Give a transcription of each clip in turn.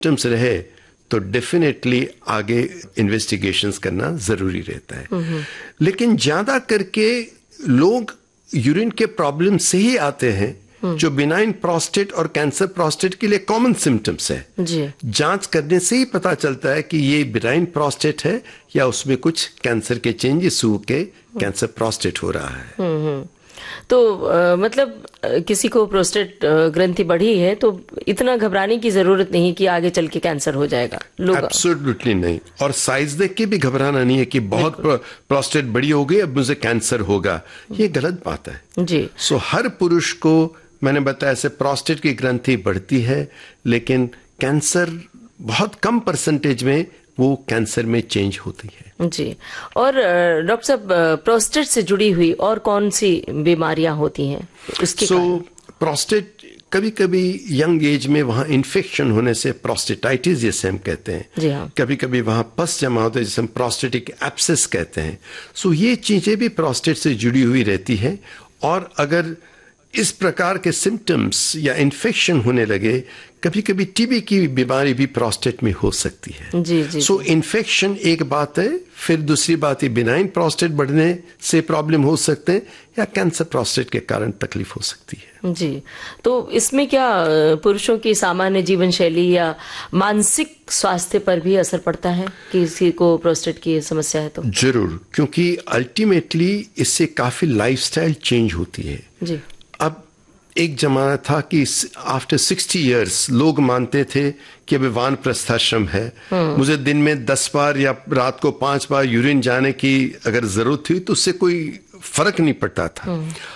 Symptoms रहे तो definitely आगे इन्वेस्टिगेशंस करना जरूरी रहता है। लेकिन ज्यादा करके लोग यूरिन के प्रॉब्लम से ही आते हैं, जो बिनाइन प्रोस्टेट और कैंसर प्रोस्टेट के लिए कॉमन सिम्टम्स है। जी। जांच करने से ही पता चलता है कि ये बिनाइन प्रोस्टेट है या उसमें कुछ कैंसर के चेंजेस हो के कैंसर प्रोस्टेट हो रहा है। तो मतलब किसी को प्रोस्टेट ग्रंथि बढ़ी है तो इतना घबराने की जरूरत नहीं कि आगे चल के कैंसर हो जाएगा। लोग एब्सोल्युटली नहीं, और साइज देख के भी घबराना नहीं है कि बहुत प्रोस्टेट बड़ी हो गई अब मुझे कैंसर होगा, ये गलत बात है जी। सो हर पुरुष को मैंने बताया ऐसे प्रोस्टेट की ग्रंथि बढ़ती है, लेकिन कैंसर बहुत कम परसेंटेज में वो कैंसर में चेंज होती है जी। और डॉक्टर साहब, प्रोस्टेट से जुड़ी हुई और कौन सी बीमारियां होती हैं उसके प्रोस्टेट कभी कभी यंग एज में वहां इन्फेक्शन होने से प्रोस्टेटाइटिस जैसे हम कहते हैं जी हाँ। कभी कभी वहां पस जमा होता है जिसे हम प्रोस्टेटिक एब्सेस कहते हैं। ये चीजें भी प्रोस्टेट से जुड़ी हुई रहती है, और अगर इस प्रकार के सिम्टम्स या इन्फेक्शन होने लगे, कभी कभी टीबी की बीमारी भी प्रोस्टेट में हो सकती है जी जी। इन्फेक्शन एक बात है, फिर दूसरी बात है बिनाइन प्रोस्टेट बढ़ने से प्रॉब्लम हो सकते हैं या कैंसर प्रोस्टेट के कारण तकलीफ हो सकती है जी। तो इसमें क्या पुरुषों की सामान्य जीवन शैली या मानसिक स्वास्थ्य पर भी असर पड़ता है किसी को प्रोस्टेट की समस्या है तो? जरूर, क्योंकि अल्टीमेटली इससे काफी लाइफस्टाइल चेंज होती है जी। अब एक जमाना था कि आफ्टर 60 इयर्स लोग मानते थे कि अभी वानप्रस्थाश्रम है, मुझे दिन में 10 बार या रात को 5 बार यूरिन जाने की अगर जरूरत थी तो उससे कोई फर्क नहीं पड़ता था।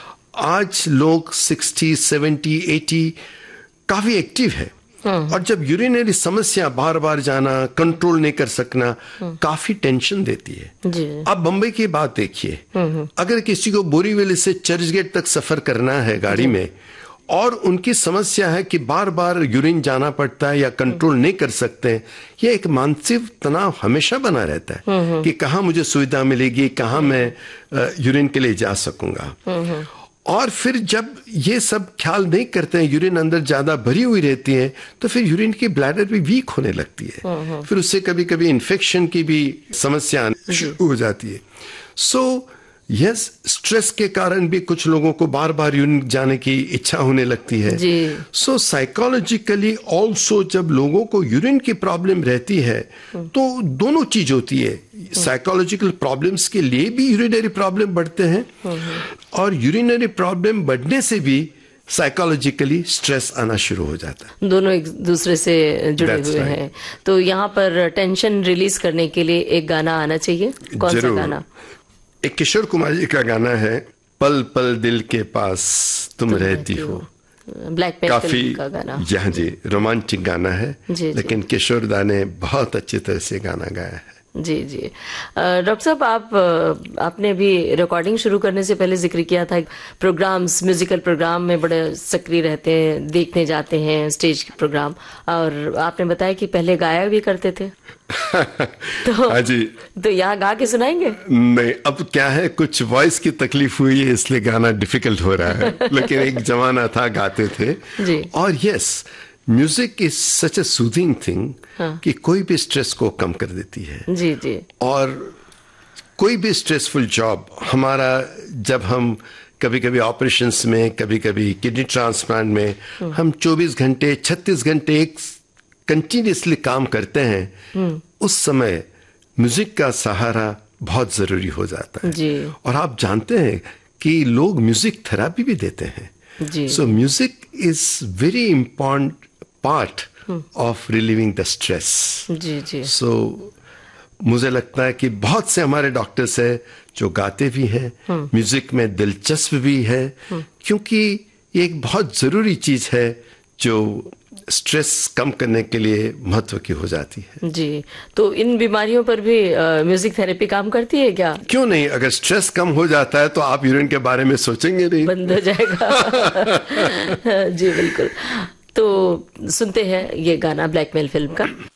आज लोग 60, 70, 80 काफी एक्टिव है, और जब यूरिनरी समस्या बार बार जाना, कंट्रोल नहीं कर सकना, काफी टेंशन देती है। अब बंबई की बात देखिए, अगर किसी को बोरीवली से चर्चगेट तक सफर करना है गाड़ी में, और उनकी समस्या है कि बार बार यूरिन जाना पड़ता है या कंट्रोल नहीं कर सकते हैं, यह एक मानसिक तनाव हमेशा बना रहता है कि कहाँ मुझे सुविधा मिलेगी, कहाँ मैं यूरिन के लिए जा सकूंगा। और फिर जब ये सब ख्याल नहीं करते हैं, यूरिन अंदर ज्यादा भरी हुई रहती है, तो फिर यूरिन की ब्लैडर भी वीक होने लगती है, फिर उससे कभी कभी इन्फेक्शन की भी समस्या शुरू हो जाती है। यस, स्ट्रेस के कारण भी कुछ लोगों को बार बार यूरिन जाने की इच्छा होने लगती है। साइकोलॉजिकली ऑल्सो जब लोगों को यूरिन की प्रॉब्लम रहती है तो दोनों चीज होती है, साइकोलॉजिकल प्रॉब्लम्स के लिए भी यूरिनरी प्रॉब्लम बढ़ते हैं, और यूरिनरी प्रॉब्लम बढ़ने से भी साइकोलॉजिकली स्ट्रेस आना शुरू हो जाता है। दोनों एक दूसरे से जुड़े हुए हैं। तो यहाँ पर टेंशन रिलीज करने के लिए एक गाना आना चाहिए, कौन सा गाना? एक किशोर कुमार जी का गाना है, पल पल दिल के पास तुम रहती हो। ब्लैक काफी का गाना, हाँ जी, रोमांटिक गाना है जी, लेकिन किशोर दा ने बहुत अच्छी तरह से गाना गाया है जी जी। डॉक्टर साहब, आपने भी रिकॉर्डिंग शुरू करने से पहले जिक्र किया था प्रोग्राम्स, म्यूजिकल प्रोग्राम में बड़े सक्रिय रहते हैं, देखने जाते हैं स्टेज के प्रोग्राम, और आपने बताया कि पहले गाया भी करते थे तो हाँ जी। तो यहाँ गा के सुनाएंगे? नहीं, अब क्या है, कुछ वॉइस की तकलीफ हुई है इसलिए गाना डिफिकल्ट हो रहा है लेकिन एक जमाना था गाते थे जी। और yes, music is such A soothing thing कि कोई भी स्ट्रेस को कम कर देती है जी जी। और कोई भी स्ट्रेसफुल जॉब हमारा, जब हम कभी कभी ऑपरेशंस में, कभी कभी किडनी ट्रांसप्लांट में, हम 24 घंटे 36 घंटे एक कंटिन्यूसली काम करते हैं, उस समय म्यूजिक का सहारा बहुत जरूरी हो जाता है जी। और आप जानते हैं कि लोग म्यूजिक थेरेपी भी देते हैं। सो music is very important part of relieving the stress जी जी। सो मुझे लगता है कि बहुत से हमारे डॉक्टर्स हैं जो गाते भी हैं, म्यूजिक में दिलचस्प भी है, क्योंकि ये एक बहुत जरूरी चीज है जो स्ट्रेस कम करने के लिए महत्व की हो जाती है जी। तो इन बीमारियों पर भी म्यूजिक थेरेपी काम करती है क्या? क्यों नहीं, अगर स्ट्रेस कम हो जाता है तो आप यूरिन के बारे में सोचेंगे नहीं, बंद हो जाएगा जी बिल्कुल। तो सुनते हैं ये गाना ब्लैकमेल फिल्म का।